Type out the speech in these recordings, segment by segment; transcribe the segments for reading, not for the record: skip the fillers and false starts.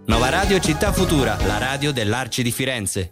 Nova Radio Città Futura, la radio dell'Arci di Firenze.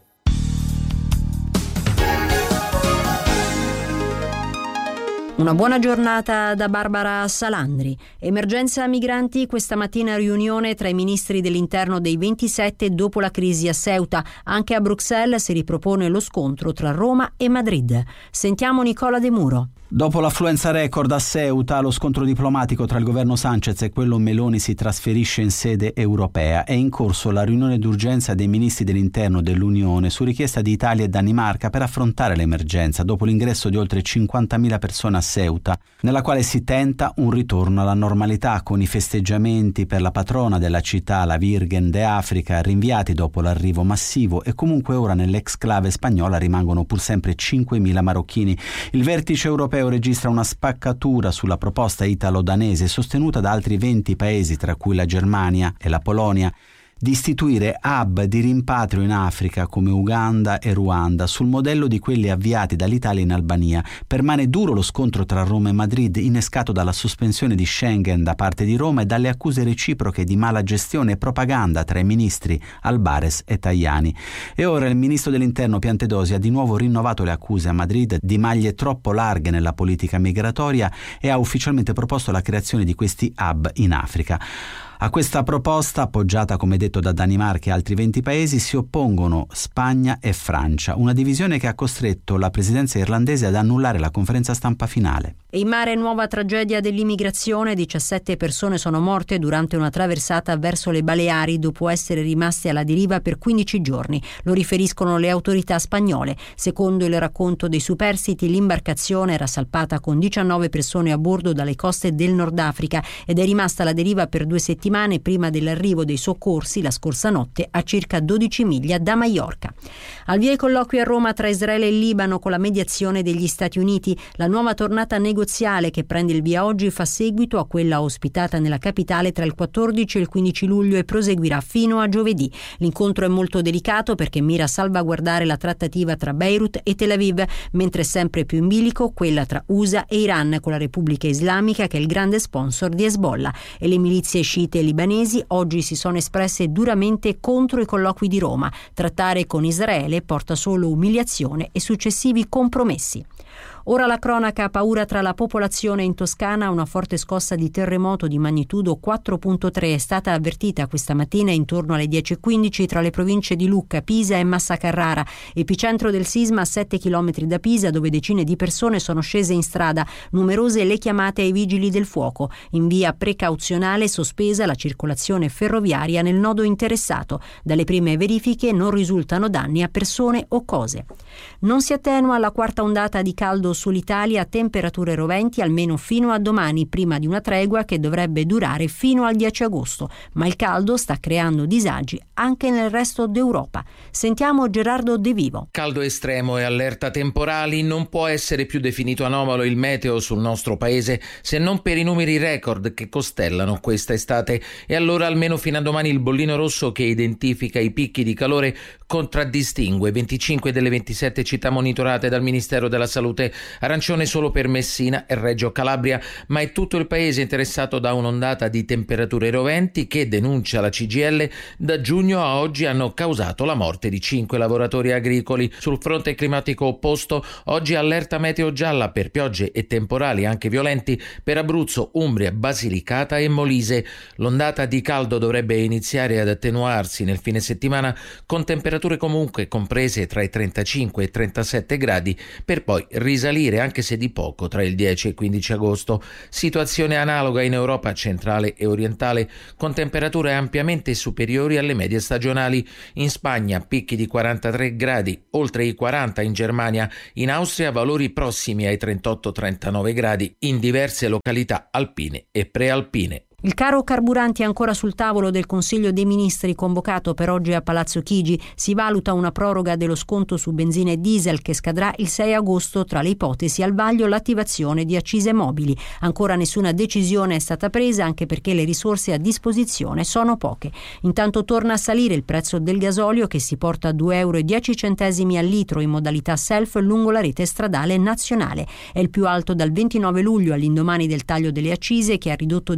Una buona giornata da Barbara Salandri. Emergenza migranti, questa mattina riunione tra i ministri dell'interno dei 27 dopo la crisi a Ceuta. Anche a Bruxelles si ripropone lo scontro tra Roma e Madrid. Sentiamo Nicola De Muro. Dopo l'affluenza record a Ceuta, lo scontro diplomatico tra il governo Sanchez e quello Meloni si trasferisce in sede europea. È in corso la riunione d'urgenza dei ministri dell'interno dell'Unione su richiesta di Italia e Danimarca per affrontare l'emergenza dopo l'ingresso di oltre 50.000 persone a Ceuta, nella quale si tenta un ritorno alla normalità con i festeggiamenti per la patrona della città, la Virgen de Africa, rinviati dopo l'arrivo massivo, e comunque ora nell'exclave spagnola rimangono pur sempre 5.000 marocchini. Il vertice europeo registra una spaccatura sulla proposta italo-danese sostenuta da altri 20 paesi, tra cui la Germania e la Polonia, di istituire hub di rimpatrio in Africa come Uganda e Ruanda sul modello di quelli avviati dall'Italia in Albania. Permane duro lo scontro tra Roma e Madrid, innescato dalla sospensione di Schengen da parte di Roma e dalle accuse reciproche di mala gestione e propaganda tra i ministri Albares e Tajani. E ora il ministro dell'interno Piantedosi ha di nuovo rinnovato le accuse a Madrid di maglie troppo larghe nella politica migratoria e ha ufficialmente proposto la creazione di questi hub in Africa. A questa proposta, appoggiata come detto da Danimarca e altri 20 paesi, si oppongono Spagna e Francia, una divisione che ha costretto la presidenza irlandese ad annullare la conferenza stampa finale. E in mare nuova tragedia dell'immigrazione, 17 persone sono morte durante una traversata verso le Baleari dopo essere rimaste alla deriva per 15 giorni, lo riferiscono le autorità spagnole. Secondo il racconto dei superstiti, l'imbarcazione era salpata con 19 persone a bordo dalle coste del Nord Africa ed è rimasta alla deriva per 2 settimane prima dell'arrivo dei soccorsi la scorsa notte a circa 12 miglia da Maiorca. Al via i colloqui a Roma tra Israele e il Libano con la mediazione degli Stati Uniti. La nuova tornata negoziale che prende il via oggi fa seguito a quella ospitata nella capitale tra il 14 e il 15 luglio e proseguirà fino a giovedì. L'incontro è molto delicato perché mira a salvaguardare la trattativa tra Beirut e Tel Aviv, mentre è sempre più in bilico quella tra USA e Iran, con la Repubblica Islamica che è il grande sponsor di Hezbollah, e le milizie sciite libanesi oggi si sono espresse duramente contro i colloqui di Roma. Trattare con Israele porta solo umiliazione e successivi compromessi. Ora la cronaca, paura tra la popolazione in Toscana. Una forte scossa di terremoto di magnitudo 4.3 è stata avvertita questa mattina intorno alle 10:15 tra le province di Lucca, Pisa e Massa Carrara. Epicentro del sisma a 7 km da Pisa, dove decine di persone sono scese in strada. Numerose le chiamate ai vigili del fuoco. In via precauzionale sospesa la circolazione ferroviaria nel nodo interessato. Dalle prime verifiche non risultano danni a persone o cose. Non si attenua la quarta ondata di caldo sull'Italia, temperature roventi almeno fino a domani, prima di una tregua che dovrebbe durare fino al 10 agosto. Ma il caldo sta creando disagi anche nel resto d'Europa. Sentiamo Gerardo De Vivo. Caldo estremo e allerta temporali. Non può essere più definito anomalo il meteo sul nostro paese se non per i numeri record che costellano questa estate. E allora almeno fino a domani il bollino rosso che identifica i picchi di calore contraddistingue 25 delle 27 città monitorate dal Ministero della Salute, arancione solo per Messina e Reggio Calabria, ma è tutto il paese interessato da un'ondata di temperature roventi che, denuncia la CGIL, da giugno a oggi hanno causato la morte di 5 lavoratori agricoli. Sul fronte climatico opposto, oggi allerta meteo gialla per piogge e temporali anche violenti per Abruzzo, Umbria, Basilicata e Molise. L'ondata di caldo dovrebbe iniziare ad attenuarsi nel fine settimana con temperature comunque comprese tra i 35 e i 37 gradi per poi risalire anche se di poco tra il 10 e il 15 agosto. Situazione analoga in Europa centrale e orientale con temperature ampiamente superiori alle medie stagionali. In Spagna picchi di 43 gradi, oltre i 40 in Germania, in Austria valori prossimi ai 38-39 gradi in diverse località alpine e prealpine. Il caro carburanti è ancora sul tavolo del Consiglio dei Ministri convocato per oggi a Palazzo Chigi. Si valuta una proroga dello sconto su benzina e diesel che scadrà il 6 agosto. Tra le ipotesi al vaglio l'attivazione di accise mobili. Ancora nessuna decisione è stata presa, anche perché le risorse a disposizione sono poche. Intanto torna a salire il prezzo del gasolio, che si porta a €2,10 al litro in modalità self lungo la rete stradale nazionale. È il più alto dal 29 luglio, all'indomani del taglio delle accise, che ha ridotto di 17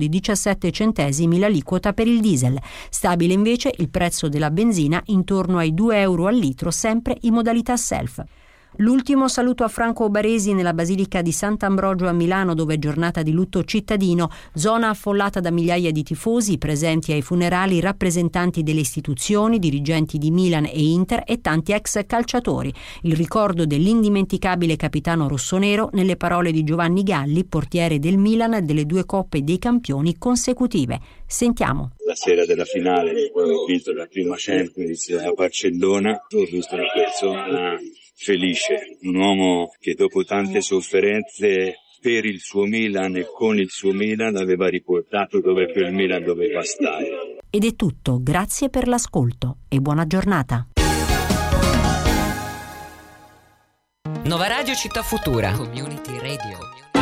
17 centesimi l'aliquota per il diesel. Stabile invece il prezzo della benzina intorno ai 2 euro al litro, sempre in modalità self. L'ultimo saluto a Franco Baresi nella Basilica di Sant'Ambrogio a Milano, dove è giornata di lutto cittadino, zona affollata da migliaia di tifosi presenti ai funerali, rappresentanti delle istituzioni, dirigenti di Milan e Inter e tanti ex calciatori. Il ricordo dell'indimenticabile capitano rossonero nelle parole di Giovanni Galli, portiere del Milan delle 2 Coppe dei Campioni consecutive. Sentiamo. La sera della finale, quando ho vinto la prima Champions a Barcellona, ho visto una persona felice, un uomo che dopo tante sofferenze per il suo Milan e con il suo Milan aveva riportato dove quel Milan doveva stare. Ed è tutto, grazie per l'ascolto e buona giornata. Nova Radio Città Futura. Community Radio.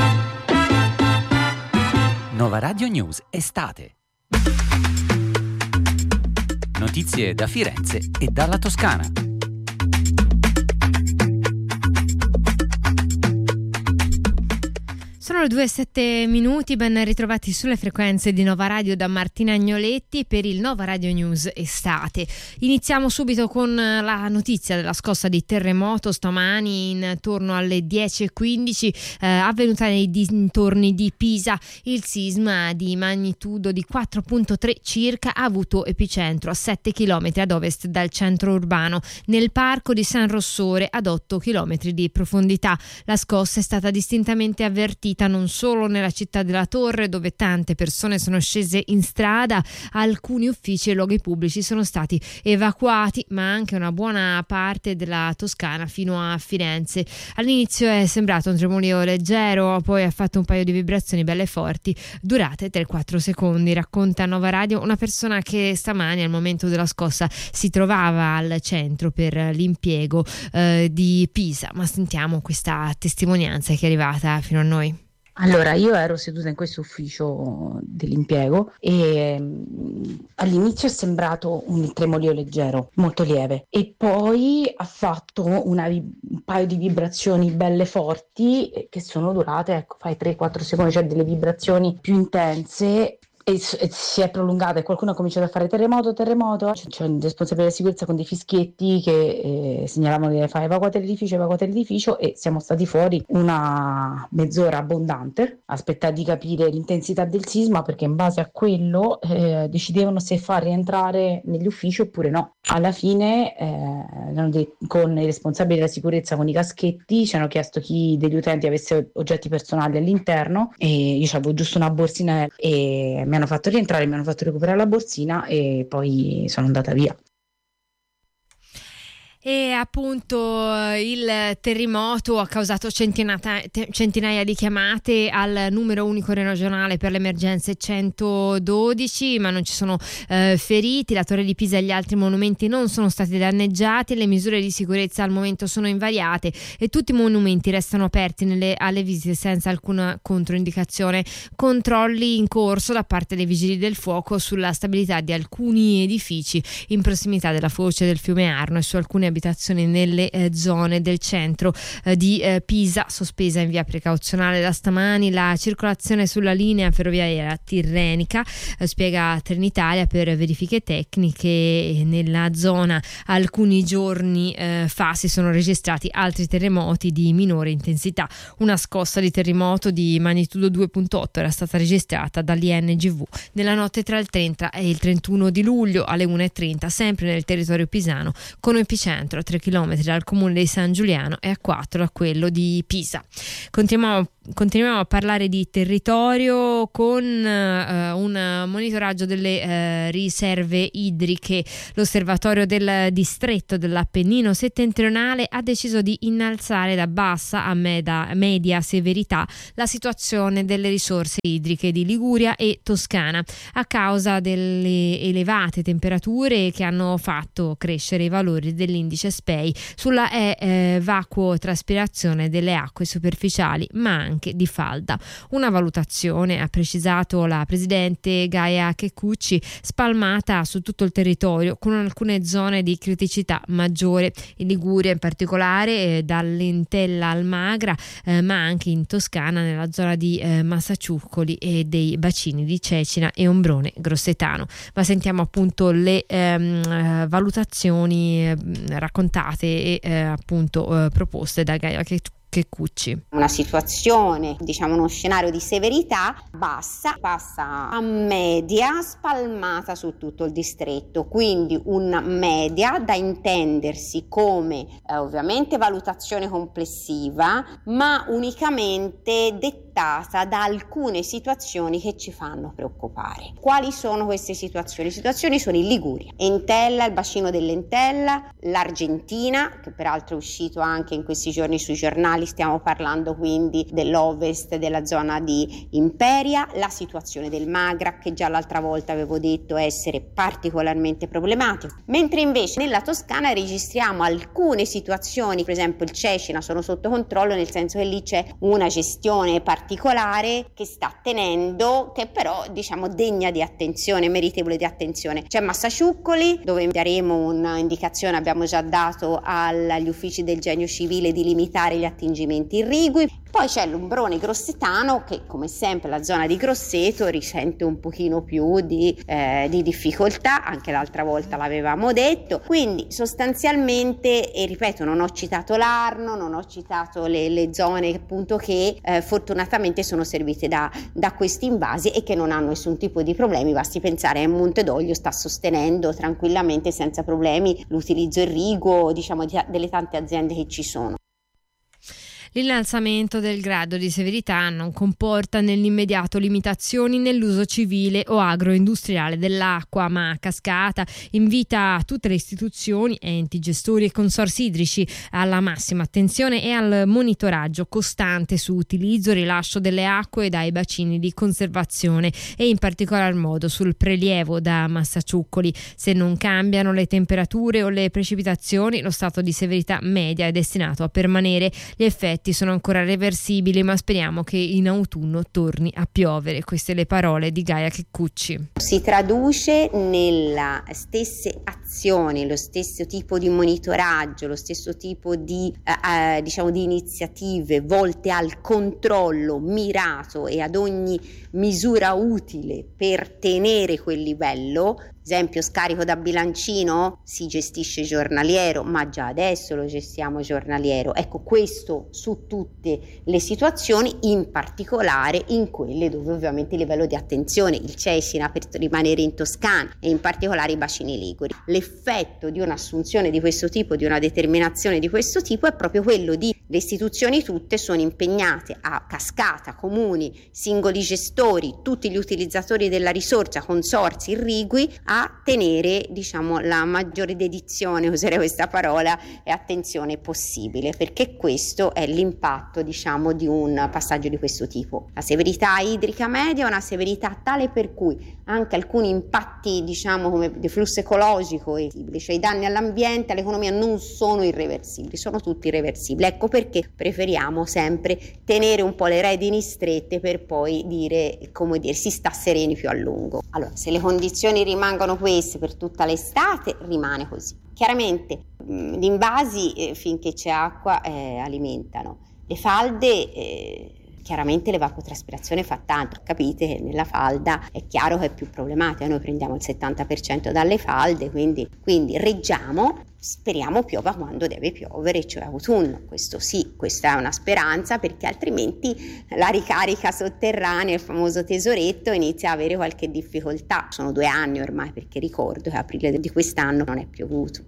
Nova Radio News Estate. Notizie da Firenze e dalla Toscana. Sono le 2:07, ben ritrovati sulle frequenze di Nova Radio da Martina Agnoletti per il Nova Radio News Estate. Iniziamo subito con la notizia della scossa di terremoto stamani intorno alle 10:15 avvenuta nei dintorni di Pisa. Il sisma di magnitudo di 4.3 circa ha avuto epicentro a 7 km ad ovest dal centro urbano, nel parco di San Rossore ad 8 km di profondità. La scossa è stata distintamente avvertita non solo nella città della Torre, dove tante persone sono scese in strada, alcuni uffici e luoghi pubblici sono stati evacuati, ma anche una buona parte della Toscana fino a Firenze. All'inizio è sembrato un tremolio leggero, poi ha fatto un paio di vibrazioni belle forti, durate 3-4 secondi, racconta a Nova Radio una persona che stamani al momento della scossa si trovava al centro per l'impiego di Pisa. Ma sentiamo questa testimonianza che è arrivata fino a noi. Allora, io ero seduta in questo ufficio dell'impiego e all'inizio è sembrato un tremolio leggero, molto lieve, e poi ha fatto un paio di vibrazioni belle forti che sono durate, ecco, fai 3-4 secondi, cioè delle vibrazioni più intense. E si è prolungata e qualcuno ha cominciato a fare terremoto, c'è un responsabile della sicurezza con dei fischietti che segnalavano che fa evacuate l'edificio, e siamo stati fuori una mezz'ora abbondante, aspettare di capire l'intensità del sisma, perché in base a quello decidevano se far rientrare negli uffici oppure no. Alla fine con i responsabili della sicurezza con i caschetti ci hanno chiesto chi degli utenti avesse oggetti personali all'interno, e io avevo giusto una borsina e mi hanno fatto rientrare, mi hanno fatto recuperare la borsina e poi sono andata via. E appunto il terremoto ha causato centinaia di chiamate al numero unico regionale per le emergenze 112, ma non ci sono feriti. La Torre di Pisa e gli altri monumenti non sono stati danneggiati, le misure di sicurezza al momento sono invariate e tutti i monumenti restano aperti alle visite senza alcuna controindicazione. Controlli in corso da parte dei vigili del fuoco sulla stabilità di alcuni edifici in prossimità della foce del fiume Arno e su alcune abitazioni nelle zone del centro di Pisa. Sospesa in via precauzionale da stamani la circolazione sulla linea ferroviaria tirrenica, spiega Trenitalia, per verifiche tecniche. Nella zona alcuni giorni fa si sono registrati altri terremoti di minore intensità. Una scossa di terremoto di magnitudo 2.8 era stata registrata dall'INGV nella notte tra il 30 e il 31 di luglio alle 1:30, sempre nel territorio pisano, con epicentro a 3 km dal comune di San Giuliano e a 4 da quello di Pisa. Continuiamo a parlare di territorio con un monitoraggio delle riserve idriche. L'osservatorio del distretto dell'Appennino settentrionale ha deciso di innalzare da bassa a media severità la situazione delle risorse idriche di Liguria e Toscana a causa delle elevate temperature che hanno fatto crescere i valori dell'indice SPEI sulla vacuotraspirazione delle acque superficiali, ma anche anche di falda. Una valutazione, ha precisato la presidente Gaia Kekuchi, spalmata su tutto il territorio con alcune zone di criticità maggiore, in Liguria in particolare, dall'Entella al Magra, ma anche in Toscana nella zona di Massaciuccoli e dei bacini di Cecina e Ombrone Grossetano. Ma sentiamo appunto le valutazioni raccontate e appunto proposte da Gaia Kekuchi. Una situazione, diciamo uno scenario di severità bassa, passa a media, spalmata su tutto il distretto, quindi una media da intendersi come ovviamente valutazione complessiva, ma unicamente dettata da alcune situazioni che ci fanno preoccupare. Quali sono queste situazioni? Situazioni sono in Liguria, Entella, il bacino dell'Entella, l'Argentina, che peraltro è uscito anche in questi giorni sui giornali. Stiamo parlando quindi dell'ovest, della zona di Imperia, la situazione del Magra, che già l'altra volta avevo detto essere particolarmente problematica, mentre invece nella Toscana registriamo alcune situazioni, per esempio il Cecina, sono sotto controllo, nel senso che lì c'è una gestione particolare che sta tenendo, che però diciamo degna di attenzione, meritevole di attenzione. C'è Massaciuccoli, dove daremo un'indicazione, abbiamo già dato agli uffici del Genio Civile, di limitare gli attingimenti irrigui. Poi c'è l'Ombrone Grossetano, che come sempre la zona di Grosseto risente un pochino più di difficoltà, anche l'altra volta l'avevamo detto. Quindi sostanzialmente, e ripeto, non ho citato l'Arno, non ho citato le zone appunto che fortunatamente sono servite da questi invasi e che non hanno nessun tipo di problemi. Basti pensare a Montedoglio, sta sostenendo tranquillamente senza problemi l'utilizzo irriguo, diciamo, delle tante aziende che ci sono. L'innalzamento del grado di severità non comporta nell'immediato limitazioni nell'uso civile o agroindustriale dell'acqua, ma a cascata invita tutte le istituzioni, enti, gestori e consorzi idrici alla massima attenzione e al monitoraggio costante su utilizzo e rilascio delle acque dai bacini di conservazione e in particolar modo sul prelievo da Massaciuccoli. Se non cambiano le temperature o le precipitazioni, lo stato di severità media è destinato a permanere. Gli effetti sono ancora reversibili, ma speriamo che in autunno torni a piovere. Queste le parole di Gaia Kekuchi. Si traduce nelle stesse azioni, lo stesso tipo di monitoraggio, lo stesso tipo di diciamo di iniziative volte al controllo mirato e ad ogni misura utile per tenere quel livello. Esempio, scarico da bilancino si gestisce giornaliero, ma già adesso lo gestiamo giornaliero. Ecco, questo su tutte le situazioni, in particolare in quelle dove ovviamente il livello di attenzione, il Cecina per rimanere in Toscana e in particolare i bacini liguri. L'effetto di un'assunzione di questo tipo, di una determinazione di questo tipo, è proprio quello di le istituzioni tutte sono impegnate a cascata, comuni, singoli gestori, tutti gli utilizzatori della risorsa, consorzi irrigui, a tenere, diciamo, la maggiore dedizione, userei questa parola, e attenzione possibile, perché questo è l'impatto, diciamo, di un passaggio di questo tipo. La severità idrica media è una severità tale per cui anche alcuni impatti, diciamo, come di flusso ecologico, cioè i danni all'ambiente, all'economia, non sono irreversibili, sono tutti irreversibili. Ecco perché preferiamo sempre tenere un po' le redini strette per poi dire, come dire, si sta sereni più a lungo. Allora, se le condizioni rimangono queste per tutta l'estate, rimane così. Chiaramente gli invasi finché c'è acqua alimentano. Le falde chiaramente l'evapotraspirazione fa tanto, capite che nella falda è chiaro che è più problematica, noi prendiamo il 70% dalle falde, quindi reggiamo, speriamo piova quando deve piovere, cioè autunno. Questo sì, questa è una speranza, perché altrimenti la ricarica sotterranea, il famoso tesoretto, inizia a avere qualche difficoltà. Sono 2 anni ormai, perché ricordo che aprile di quest'anno non è piovuto.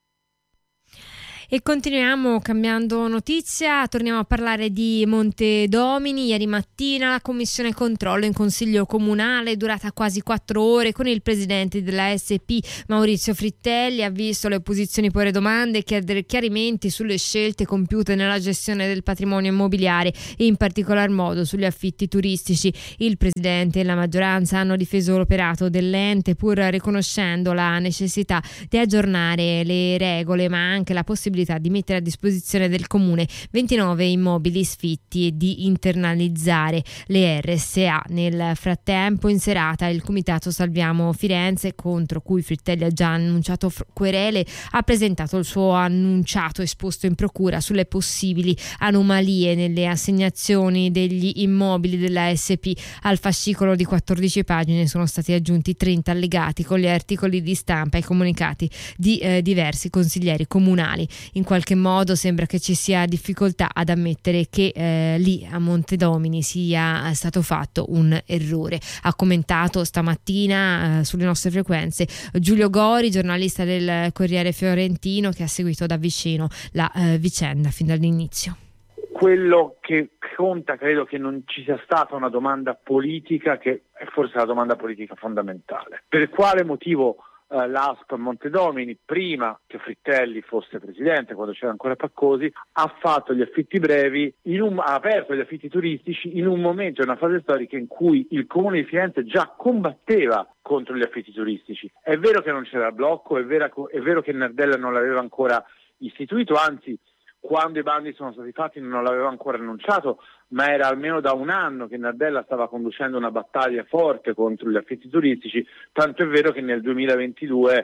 E continuiamo cambiando notizia, torniamo a parlare di Montedomini. Ieri mattina la commissione controllo in consiglio comunale, durata quasi 4 ore, con il presidente della SP Maurizio Frittelli, ha visto le opposizioni porre domande e chiedere chiarimenti sulle scelte compiute nella gestione del patrimonio immobiliare e in particolar modo sugli affitti turistici. Il presidente e la maggioranza hanno difeso l'operato dell'ente, pur riconoscendo la necessità di aggiornare le regole, ma anche la possibilità possibilità di mettere a disposizione del comune 29 immobili sfitti e di internalizzare le RSA. Nel frattempo, in serata, il Comitato Salviamo Firenze, contro cui Frittelli ha già annunciato querele, ha presentato il suo annunciato esposto in procura sulle possibili anomalie nelle assegnazioni degli immobili della SP. Al fascicolo di 14 pagine sono stati aggiunti 30 allegati con gli articoli di stampa e comunicati di diversi consiglieri comunali. In qualche modo sembra che ci sia difficoltà ad ammettere che lì a Montedomini sia stato fatto un errore. Ha commentato stamattina sulle nostre frequenze Giulio Gori, giornalista del Corriere Fiorentino, che ha seguito da vicino la vicenda fin dall'inizio. Quello che conta, credo che non ci sia stata una domanda politica, che è forse la domanda politica fondamentale. Per quale motivo l'ASP Montedomini, prima che Frittelli fosse presidente, quando c'era ancora Paccosi, ha fatto gli affitti brevi, ha aperto gli affitti turistici in un momento, in una fase storica in cui il Comune di Firenze già combatteva contro gli affitti turistici. È vero che non c'era blocco, è vero che Nardella non l'aveva ancora istituito, anzi quando i bandi sono stati fatti non l'aveva ancora annunciato, ma era almeno da un anno che Nardella stava conducendo una battaglia forte contro gli affitti turistici, tanto è vero che nel 2022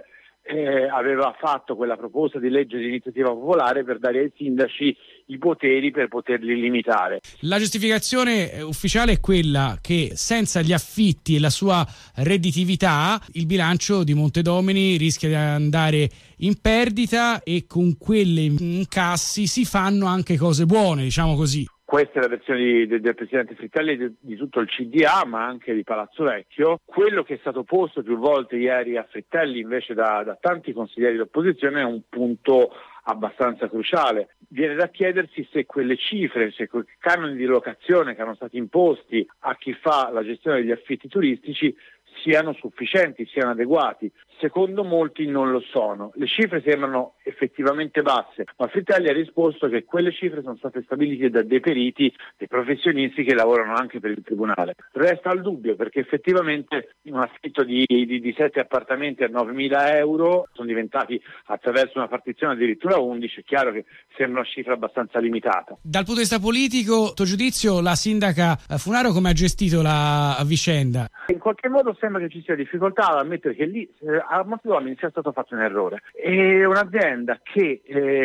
aveva fatto quella proposta di legge di iniziativa popolare per dare ai sindaci i poteri per poterli limitare. La giustificazione ufficiale è quella che senza gli affitti e la sua redditività il bilancio di Montedomini rischia di andare in perdita, e con quelle incassi si fanno anche cose buone, diciamo così. Questa è la versione del Presidente Frittelli di tutto il CDA, ma anche di Palazzo Vecchio. Quello che è stato posto più volte ieri a Frittelli invece da tanti consiglieri d'opposizione è un punto abbastanza cruciale. Viene da chiedersi se quelle cifre, se quei canoni di locazione che erano stati imposti a chi fa la gestione degli affitti turistici siano sufficienti, siano adeguati. Secondo molti non lo sono. Le cifre sembrano effettivamente basse, ma Frittelli ha risposto che quelle cifre sono state stabilite da dei periti, dei professionisti che lavorano anche per il Tribunale. Resta il dubbio, perché effettivamente un affitto di 7 appartamenti a 9.000 euro sono diventati, attraverso una partizione, addirittura 11. È chiaro che sembra una cifra abbastanza limitata. Dal punto di vista politico, tuo giudizio, la sindaca Funaro come ha gestito la vicenda? In qualche modo sembra che ci sia difficoltà ad ammettere che lì a Montedomini sia stato fatto un errore. È un'azienda che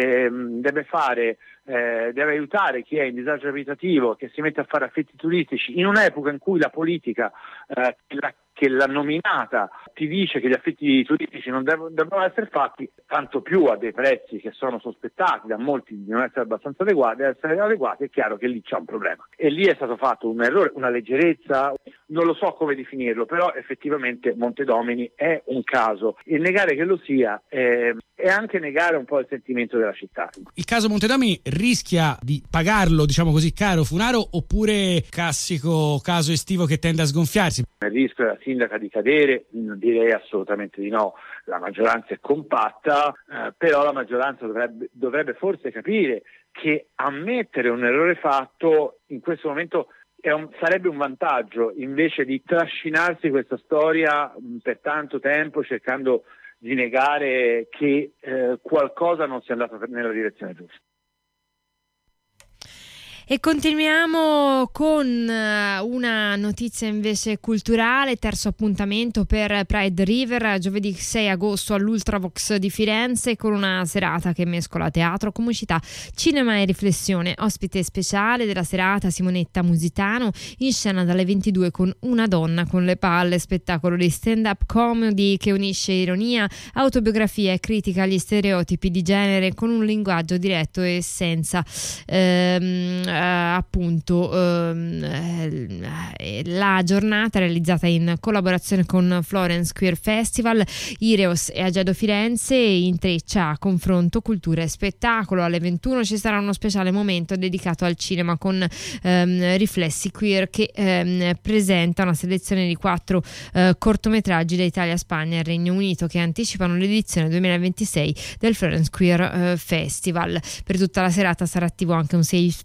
deve aiutare chi è in disagio abitativo, che si mette a fare affitti turistici in un'epoca in cui la politica che l'ha nominata ti dice che gli affitti turistici non devono essere fatti, tanto più a dei prezzi che sono sospettati da molti di non essere abbastanza adeguati, è chiaro che lì c'è un problema. E lì è stato fatto un errore, una leggerezza, non lo so come definirlo, però effettivamente Montedomini è un caso, e negare che lo sia è anche negare un po' il sentimento della città. Il caso Montedomini rischia di pagarlo, diciamo così, caro Funaro, oppure classico caso estivo che tende a sgonfiarsi? Il rischio della sindaca di cadere, direi assolutamente di no. La maggioranza è compatta, però la maggioranza dovrebbe forse capire che ammettere un errore fatto in questo momento sarebbe un vantaggio, invece di trascinarsi questa storia per tanto tempo cercando di negare che qualcosa non sia andato nella direzione giusta. E continuiamo con una notizia invece culturale. Terzo appuntamento per Pride River, giovedì 6 agosto all'Ultravox di Firenze, con una serata che mescola teatro, comicità, cinema e riflessione. Ospite speciale della serata Simonetta Musitano, in scena dalle 22 con Una donna con le palle, spettacolo di stand-up comedy che unisce ironia, autobiografia e critica agli stereotipi di genere con un linguaggio diretto e senza la giornata, realizzata in collaborazione con Florence Queer Festival, Ireos e Agedo Firenze, intreccia confronto, cultura e spettacolo. Alle 21 ci sarà uno speciale momento dedicato al cinema con Riflessi Queer, che presenta una selezione di 4 cortometraggi da Italia, Spagna e Regno Unito, che anticipano l'edizione 2026 del Florence Queer Festival. Per tutta la serata sarà attivo anche un safe space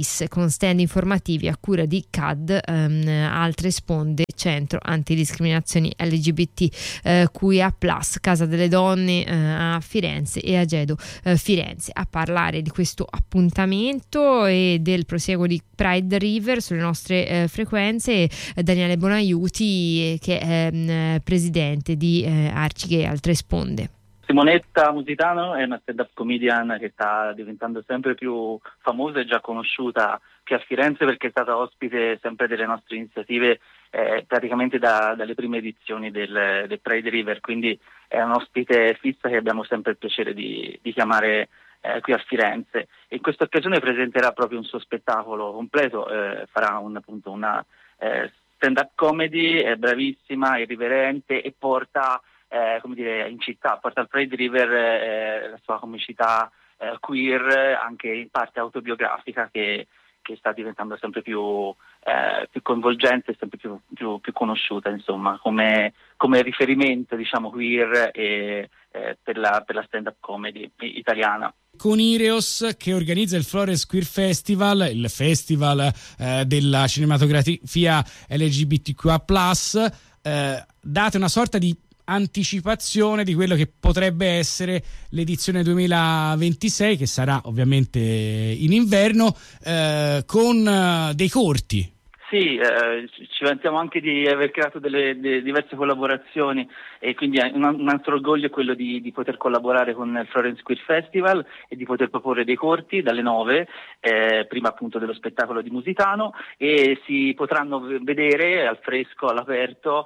bis con stand informativi a cura di CAD, Altre Sponde, Centro Antidiscriminazioni LGBT QIA+, Casa delle Donne a Firenze e Agedo Firenze. A parlare di questo appuntamento e del prosieguo di Pride River sulle nostre frequenze Daniele Bonaiuti, che è presidente di Arci Altre Sponde. Simonetta Musitano è una stand-up comedian che sta diventando sempre più famosa e già conosciuta qui a Firenze, perché è stata ospite sempre delle nostre iniziative praticamente dalle prime edizioni del Pride River, quindi è un ospite fissa che abbiamo sempre il piacere di chiamare qui a Firenze. E in questa occasione presenterà proprio un suo spettacolo completo, farà una stand-up comedy, è bravissima, irriverente e porta in città, porta al Pride River la sua comicità queer, anche in parte autobiografica, che sta diventando sempre più coinvolgente e sempre più conosciuta, insomma, come riferimento, diciamo, queer per la stand-up comedy italiana. Con Ireos, che organizza il Florence Queer Festival, il festival della cinematografia LGBTQA+, date una sorta di anticipazione di quello che potrebbe essere l'edizione 2026, che sarà ovviamente in inverno, con dei corti. Sì, ci vantiamo anche di aver creato delle diverse collaborazioni, e quindi un altro orgoglio è quello di poter collaborare con il Florence Queer Festival e di poter proporre dei corti dalle 9, prima appunto dello spettacolo di Musitano, e si potranno vedere al fresco, all'aperto,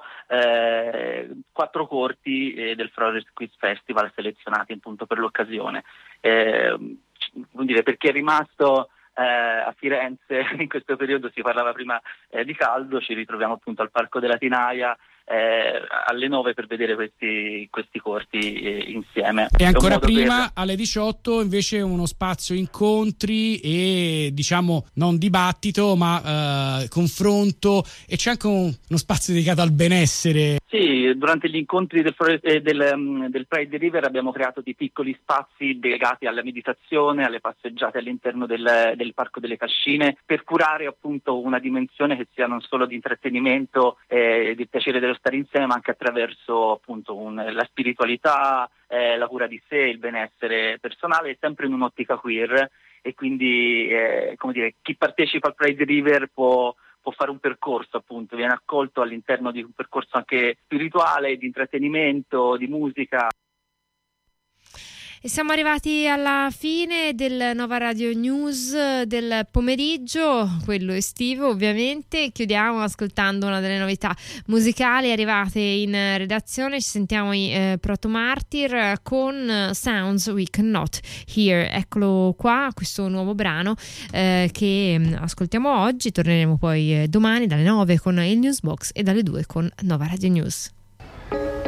4 corti del Florence Queer Festival selezionati appunto per l'occasione. Per chi è rimasto a Firenze in questo periodo, si parlava prima di caldo, ci ritroviamo appunto al Parco della Tinaia alle 9 per vedere questi corti insieme. E ancora prima alle 18 invece uno spazio incontri e, diciamo, non dibattito ma confronto, e c'è anche uno spazio dedicato al benessere. Sì, durante gli incontri del Pride River abbiamo creato dei piccoli spazi legati alla meditazione, alle passeggiate all'interno del Parco delle Cascine, per curare appunto una dimensione che sia non solo di intrattenimento e di piacere dello stare insieme, ma anche attraverso appunto la spiritualità, la cura di sé, il benessere personale, sempre in un'ottica queer. E quindi chi partecipa al Pride River può fare un percorso, appunto, viene accolto all'interno di un percorso anche spirituale, di intrattenimento, di musica. E siamo arrivati alla fine del Nova Radio News del pomeriggio, quello estivo ovviamente. Chiudiamo ascoltando una delle novità musicali arrivate in redazione. Ci sentiamo i Proto Martyr con Sounds We Cannot Hear. Eccolo qua, questo nuovo brano che ascoltiamo oggi. Torneremo poi domani dalle 9 con il Newsbox e dalle 2 con Nova Radio News.